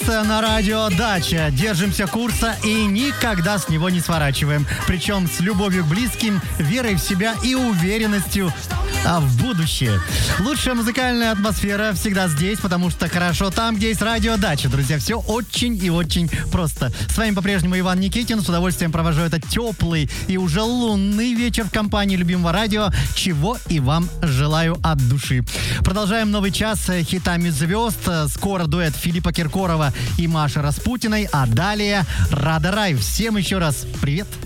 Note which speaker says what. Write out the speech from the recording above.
Speaker 1: на радио «Дача». Держимся курса и никогда с него не сворачиваем. Причем с любовью к близким, верой в себя и уверенностью в будущее. Лучшая музыкальная атмосфера всегда здесь, потому что хорошо там, где есть радио «Дача». Друзья, все очень и очень просто. С вами по-прежнему Иван Никитин. С удовольствием провожу этот теплый и уже лунный вечер в компании любимого радио, чего и вам желаю от души. Продолжаем новый час хитами звезд. Скоро дуэт Филиппа Киркорова и Маши Распутиной, а далее Рада Рай. Всем еще раз привет.